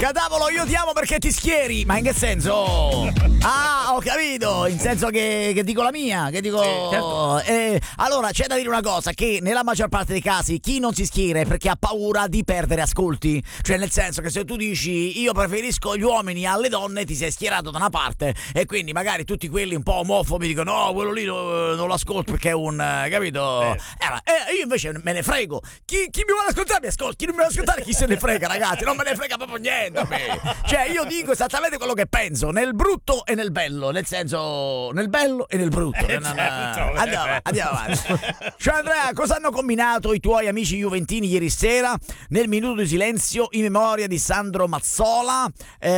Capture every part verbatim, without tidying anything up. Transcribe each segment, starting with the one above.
Cadavolo, io ti amo perché ti schieri. Ma in che senso? Ah, ho capito. In senso che, che dico la mia, che dico. Sì, certo. eh, allora, c'è da dire una cosa: che nella maggior parte dei casi chi non si schiera è perché ha paura di perdere ascolti. Cioè, nel senso che se tu dici io preferisco gli uomini alle donne, ti sei schierato da una parte. E quindi magari tutti quelli un po' omofobi dicono: no, quello lì non, non lo ascolto perché è un. Eh, capito? Eh. Eh, io invece me ne frego. Chi, chi mi vuole ascoltare mi ascolti, chi non mi vuole ascoltare chi se ne frega, ragazzi. Non me ne frega proprio niente a me. Cioè, io dico esattamente quello che penso, nel brutto e nel bello, nel senso, nel bello e nel brutto. Eh, non, certo. Andiamo avanti, andiamo avanti. Cioè, Andrea, cosa hanno combinato i tuoi amici juventini ieri sera nel minuto di silenzio in memoria di Sandro Mazzola?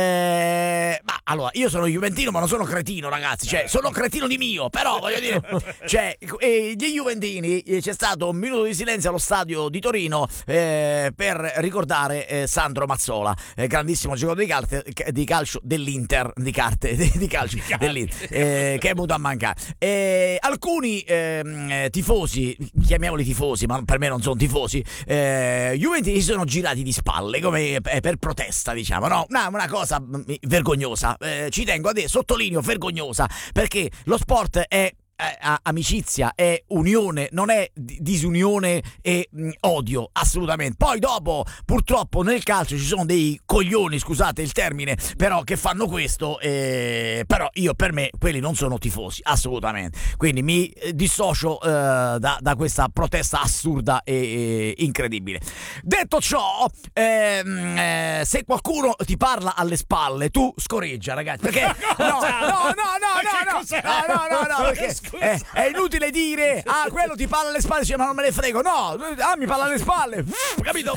Eh, ma allora, io sono juventino, ma non sono cretino, ragazzi. Cioè, sono cretino di mio, però voglio dire, cioè, eh, gli juventini, eh, c'è stato un minuto di silenzio allo stadio di Torino eh, per ricordare eh, Sandro Mazzola, eh, grandissimo giocatore di, carte, di calcio dell'Inter, di carte, di, di calcio di dell'Inter, eh, che è venuto a mancare. Eh, alcuni eh, tifosi, chiamiamoli tifosi, ma per me non sono tifosi, eh, juventini si sono girati di spalle come per protesta, diciamo, no? Una, una cosa vergognosa, eh, ci tengo a dire, sottolineo vergognosa, perché lo sport è amicizia, è unione, non è disunione e mh, odio, assolutamente. Poi dopo, purtroppo nel calcio ci sono dei coglioni, scusate il termine, però che fanno questo, eh, però io per me quelli non sono tifosi, assolutamente. Quindi mi eh, dissocio eh, da, da questa protesta assurda e, e incredibile. Detto ciò, ehm, eh, se qualcuno ti parla alle spalle, tu scorreggia, ragazzi, perché no, no, no, no, no, no, no, no, no, no, perché Eh, è inutile dire ah quello ti parla alle spalle, cioè, ma non me ne frego, no, ah mi parla alle spalle, capito?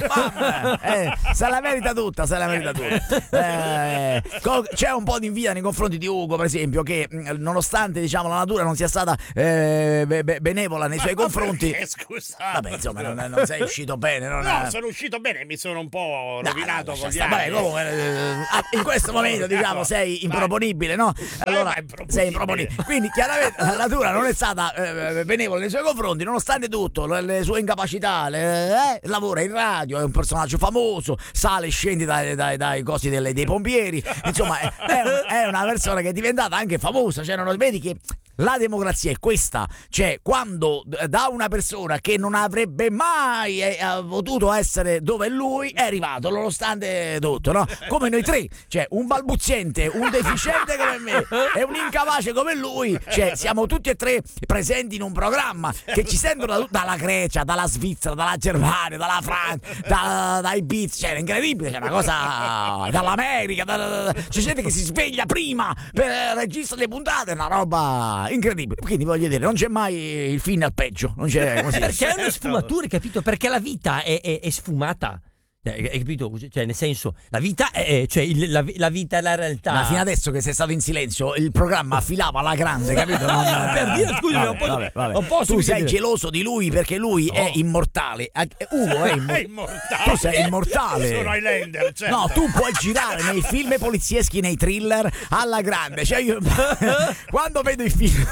Eh, se la merita tutta, se la merita tutta. Eh, c'è un po' di invidia nei confronti di Ugo, per esempio, che nonostante diciamo la natura non sia stata eh, be- benevola nei suoi ma confronti, perché, scusate, vabbè, insomma, non, non sei uscito bene, non no, è... sono uscito bene, mi sono un po' rovinato no, no, con gli sta, anni. vabbè, comunque, eh, in questo momento diciamo sei improponibile, no? Allora sei improponibile, quindi chiaramente la natura non è stata eh, benevola nei suoi confronti, nonostante tutto, le, le sue incapacità, le, eh, lavora in radio, è un personaggio famoso, sale e scende dai, dai, dai cosi delle, dei pompieri, insomma è, è una persona che è diventata anche famosa, cioè non vedi che la democrazia è questa, cioè quando da una persona che non avrebbe mai eh, potuto essere dove lui è arrivato, nonostante tutto, no? Come noi tre, cioè un balbuziente, un deficiente come me e un incapace come lui, cioè siamo tutti e tre presenti in un programma che ci sentono da, dalla Grecia, dalla Svizzera, dalla Germania, dalla Francia, da, dai Beats, cioè è incredibile, c'è una cosa dall'America, da, da, da, c'è gente che si sveglia prima per registrare le puntate, è una roba incredibile, quindi voglio dire, non c'è mai il fine al peggio, non c'è così. Perché hanno sfumature, capito? Perché la vita è, è, è sfumata. Hai capito? Cioè, nel senso, la vita è, cioè, il, la, la vita è la realtà. Ma fino adesso che sei stato in silenzio, il programma affilava alla grande, capito? Non, per dire, scusi, vabbè, non posso, vabbè, vabbè. non posso tu sei dire. geloso di lui perché lui no. è immortale. Ugo è, immor- è immortale. Tu sei immortale. Sono Highlander, certo. No, tu puoi girare nei film polizieschi, nei thriller alla grande. Cioè io quando vedo i film,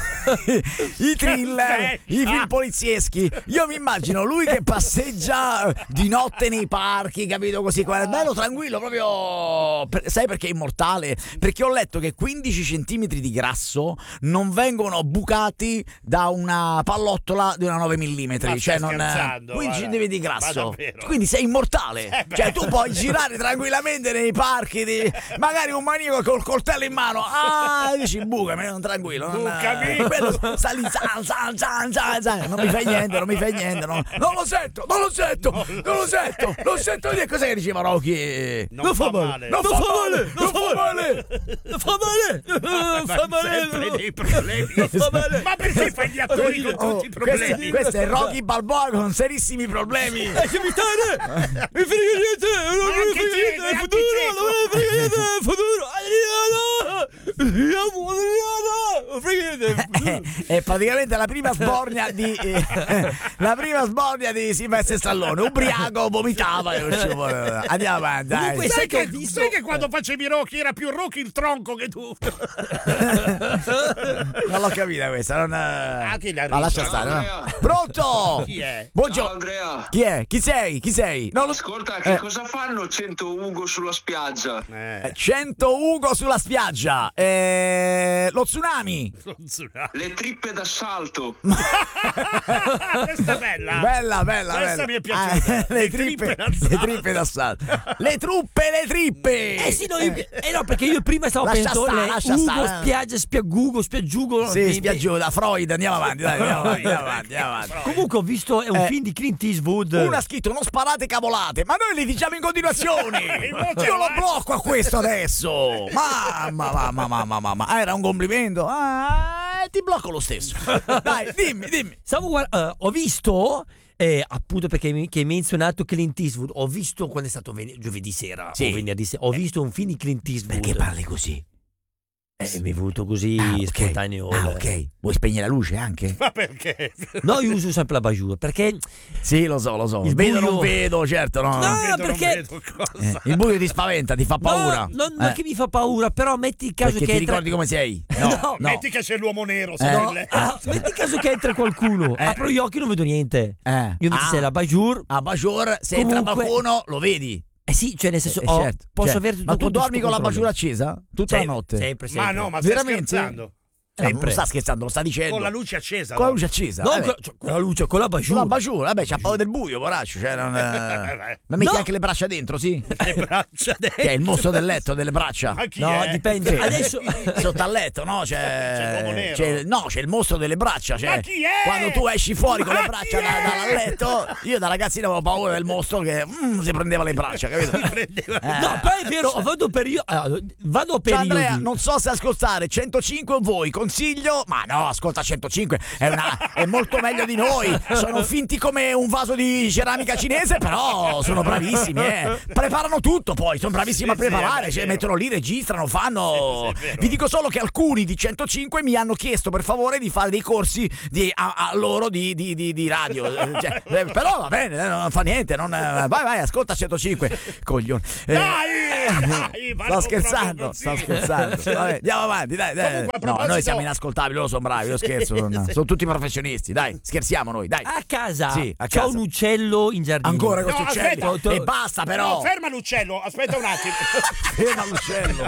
i thriller, i film polizieschi, io mi immagino lui che passeggia di notte nei parchi, capito? Così qua. È bello tranquillo, proprio. Per, sai perché è immortale? Perché ho letto che quindici centimetri di grasso non vengono bucati da una pallottola di una nove millimetri. Cioè non quindici centimetri di grasso. Quindi sei immortale. Eh cioè tu puoi girare tranquillamente nei parchi di... magari un maniaco col coltello in mano. Ah, dici buca, ma non tranquillo. Bucami. Non, sta lì, zan, zan, zan, zan, zan. Non mi fai niente, non mi fai niente. Non, non lo sento, non lo sento, non lo sentto, non sento niente. Cos'è che diceva Rocky? Non, non fa male, non fa male, non fa male, non fa male, non fa male, sempre dei problemi. Ma perché fai gli attori con tutti i problemi? Questo è Rocky Balboa con serissimi problemi. Lasciami stare, mi frega niente, non mi frega niente del futuro, non mi frega niente del futuro. Adriano, Adriano, non frega niente. è praticamente la prima sbornia di eh, la prima sbornia di Sylvester Stallone, ubriaco, vomitava e usciva fuori. Andiamo avanti, dai. Comunque, Sai sai che ho che, visto- sai che quando facevi Rocky era più Rocky il tronco che tu. Non l'ho capita questa, non Ah, chi l'ha ma lascia riso? stare, no? Andrea. Pronto? Chi è? Ciao Buongiorno. Andrea, Chi è? Chi sei? Chi sei? Non lo ascolta, che Eh. cosa fanno cento Ugo sulla spiaggia? Eh, cento Ugo sulla spiaggia. Eh, lo tsunami. non so. Le trippe d'assalto. Questa è bella. Bella, bella, Questa bella. mi è piaciuta. Ah, le, trippe, le trippe d'assalto. Le truppe, le trippe. Eh sì, no, io- eh no, perché io prima stavo Lascia pensando stare, le lascia Ugo, stare. spiaggia, spiaggugo, spiaggiugo. Sì, mi- spiaggiù da Freud, andiamo avanti, dai, andiamo avanti, andiamo avanti, andiamo avanti. Comunque ho visto è un Eh. film di Clint Eastwood. Uno ha scritto non sparate cavolate, ma noi li diciamo in continuazione. Invece Io lo vai. blocco a questo adesso. Mamma, mamma, mamma, mamma. Ah, era un complimento? Ah, ti blocco lo stesso. Dai, dimmi, dimmi. Stavo guard- eh, ho visto eh, appunto perché mi, che hai menzionato Clint Eastwood, ho visto quando è stato ven- giovedì sera Sì. o venerdì sera, ho visto un film di Clint Eastwood. Perché parli così? Eh, mi è venuto così Ah, ok. spontaneo. Ah, ok. Vuoi spegnere la luce anche? Ma perché? No, io uso sempre la Bajour perché Sì, lo so, lo so. Il vedo, buio- non vedo, certo, no. No, Vedo, non perché- vedo cosa. Eh, il buio ti spaventa, ti fa paura. No, non, non Eh, che mi fa paura, però metti il caso perché che ti entra... ricordi come sei? No, Metti che c'è l'uomo nero, Eh. secondo No, lei. ah, metti caso che entra qualcuno, Eh. apro gli occhi e non vedo niente. Eh. Io invece Ah. se la Bajour, A Bajor, se entra Comunque- qualcuno, lo vedi. eh sì, cioè nel senso Eh, ho- certo, posso cioè, avere tutto ma tu sotto dormi con la controllo. Bajor accesa? Tutta Sempre, la notte? Sempre, sempre. Ma no, ma stai Veramente? scherzando? Eh, non sempre. sta scherzando, lo sta dicendo. Con la luce accesa. Con la no? luce accesa. No, vabbè. con, cioè, con la luce, con la Con Bajour. la Bajor, vabbè, c'ha paura del buio, poraccio. Cioè, non, eh, ma metti No. anche le braccia dentro, sì? Le braccia dentro. Che è il mostro del letto, delle braccia. Ma chi No, è? dipende. Adesso Sotto al letto, no? C'è C'è, l'uomo nero. c'è- no, c'è il mostro delle braccia. Cioè, Ma chi è? Quando tu esci fuori con Ma le braccia chi da- è? dal letto, io da ragazzino avevo paura del mostro che mm, si prendeva le braccia, capito? Prendeva- Eh. No, però è vero, vado per io vado a Ciao periodi. Andrea, non so se ascoltare centocinque o voi, consiglio, ma no, ascolta centocinque, è, una, è molto meglio di noi, sono finti come un vaso di ceramica cinese, però sono bravissimi, eh. Preparano tutto poi, sono bravissimi a Sì, sì, preparare, è cioè, vero. mettono lì, registrano, fanno... Sì, sì, è vero. Vi dico solo che alcuni di centocinque mi hanno chiesto per favore di fare dei corsi di, a, a loro di, di, di, di radio, cioè, eh, però va bene, eh, non fa niente, non, eh, vai vai, ascolta centocinque, coglione. Eh, Dai, dai, ma sto non scherzando, proprio sto così. scherzando. Vabbè, andiamo avanti, dai, dai. Comunque, a No, proposito- noi siamo inascoltabili, loro sono bravi, io scherzo, non- sono tutti professionisti, dai, scherziamo noi, dai. A casa, Sì, a c'ho casa. un uccello in giardino. Ancora No, questo uccello. aspetta. E basta però. No, ferma l'uccello, aspetta un attimo. Ferma l'uccello.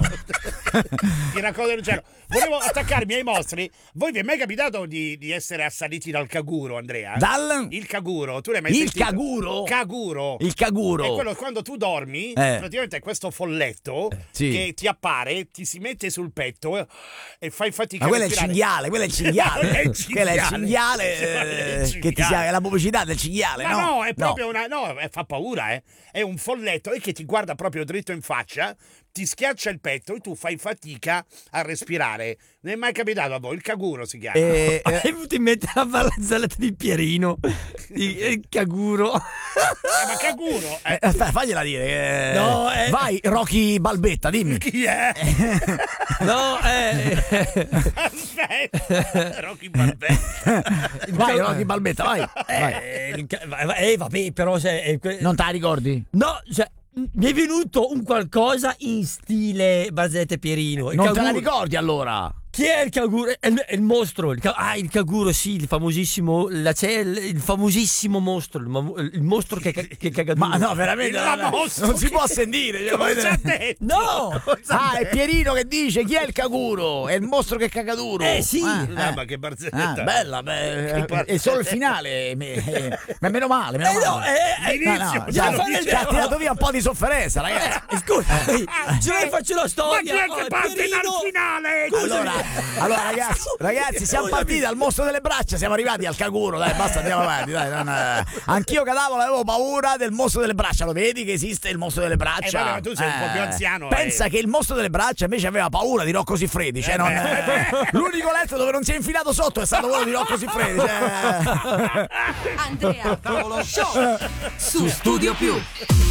Ti racconto l'uccello. Volevo attaccarmi ai mostri. Voi vi è mai capitato di, di essere assaliti dal caguro, Andrea? Dal Il caguro, tu l'hai mai Il sentito? caguro? Caguro. il caguro. È quello quando tu dormi, Eh. praticamente è questo folletto sì. che ti appare, ti si mette sul petto eh, e fai fatica Ma quello a è il respirare. cinghiale, quello è il cinghiale. Quello è il Quello è il cinghiale. cinghiale, Quello è il eh, cinghiale. che ti sia, è la pubblicità del cinghiale, Ma no? no, è proprio una. No, eh, fa paura, eh. È un folletto e che ti guarda proprio dritto in faccia, ti schiaccia il petto e tu fai fatica a respirare. Non è mai capitato a voi? Il caguro si chiama. Eh, Mi eh, è venuto in mente la barzelletta di Pierino, il, il caguro. Eh, ma caguro? eh, Eh, aspetta, fagliela dire. eh. No, eh. Vai, Rocky Balbetta, dimmi. chi è? No, eh. Aspetta. Rocky Balbè. Vai, Rocky Balbetta, vai. vai. Eh, il ca- va- va- eh, vabbè, però se eh, que- Non te la ricordi? No, cioè mi è venuto un qualcosa in stile barzellette Pierino. Il Non te la caguro- ricordi allora? Chi è il caguro? È il, è il mostro. Il ca- ah, il caguro, sì, il famosissimo. La, c'è il, il famosissimo mostro. Il, mo- il mostro che, ca- che caga Ma duro. no, veramente Il non, mostro non si che- può sentire. cioè, Cosa ha volete- detto? No! Ah, è Pierino che dice chi è il caguro? È il mostro che caga duro. Eh, sì. Ah, Ah, eh. ma che barzelletta. Ah, bella, beh, Che barzelletta. è solo il finale. me- eh, Ma meno male, meno Eh, no, male. eh, eh, L'inizio, No, no, già già, lo ci dice. ha tirato via un po' di sofferenza, ragazzi. eh, scusa, se vuoi faccio la Ma storia. chi è Oh, che parte Pierino- dal finale? Allora, allora ragazzi, ragazzi, siamo partiti dal mostro delle braccia, siamo arrivati al caguro, dai, basta, andiamo avanti, dai. Non, eh. Anch'io cadavo, avevo paura del mostro delle braccia, lo vedi che esiste il mostro delle braccia? Eh, vabbè, ma tu sei un po' più anziano, Pensa eh. che il mostro delle braccia invece aveva paura di Rocco Siffredi, cioè Eh, non, beh. l'unico letto dove non si è infilato sotto è stato quello di Rocco Siffredi. Cioè... Andrea Paolo Show su Studio Più.